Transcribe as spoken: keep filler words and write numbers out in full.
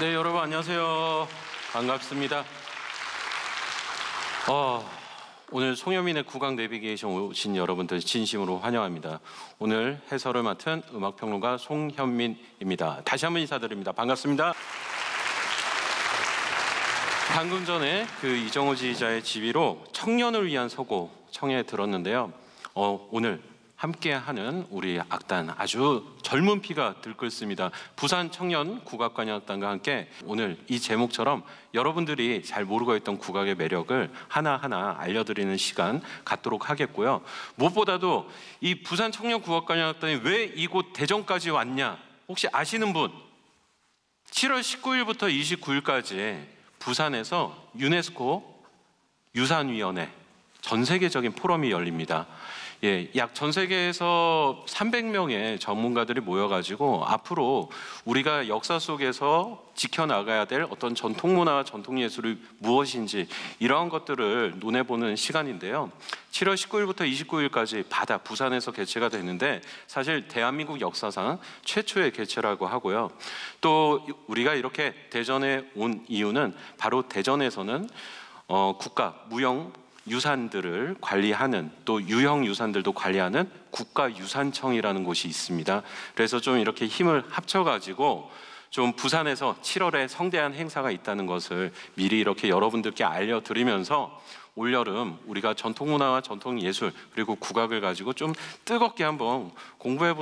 네, 여러분 안녕하세요. 반갑습니다. 어, 오늘 송여민의 국악 내비게이션 오신 여러분들 진심으로 환영합니다. 오늘 해설을 맡은 음악평론가 송현민입니다. 다시 한번 인사드립니다. 반갑습니다. 방금 전에 그 이정호 지휘자의 지휘로 청년을 위한 서고 청해 들었는데요. 어, 오늘 함께하는 우리 악단 아주 젊은 피가 들끓습니다. 부산 청년 국악관현악단과 함께 오늘 이 제목처럼 여러분들이 잘 모르고 있던 국악의 매력을 하나하나 알려드리는 시간 갖도록 하겠고요. 무엇보다도 이 부산 청년 국악관현악단이 왜 이곳 대전까지 왔냐 혹시 아시는 분? 칠월 십구일부터 이십구일까지 부산에서 유네스코 유산위원회 전 세계적인 포럼이 열립니다. 예, 약 전 세계에서 삼백 명의 전문가들이 모여가지고 앞으로 우리가 역사 속에서 지켜나가야 될 어떤 전통문화와 전통예술이 무엇인지 이러한 것들을 논해보는 시간인데요. 칠월 십구일부터 이십구일까지 바다 부산에서 개최가 되는데 사실 대한민국 역사상 최초의 개최라고 하고요. 또 우리가 이렇게 대전에 온 이유는 바로 대전에서는 어, 국가 무형 유산들을 관리하는 또 유형 유산들도 관리하는 국가유산청이라는 곳이 있습니다. 그래서 좀 이렇게 힘을 합쳐가지고 좀 부산에서 칠월에 성대한 행사가 있다는 것을 미리 이렇게 여러분들께 알려드리면서 올여름 우리가 전통문화와 전통예술 그리고 국악을 가지고 좀 뜨겁게 한번 공부해보는